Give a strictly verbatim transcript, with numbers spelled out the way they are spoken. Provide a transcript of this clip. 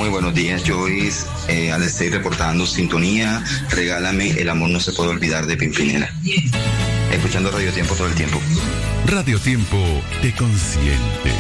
Muy buenos días, Joyce. Eh, al estar reportando sintonía, regálame El amor no se puede olvidar de Pimpinela. Escuchando Radio Tiempo todo el tiempo. Radio Tiempo te consiente.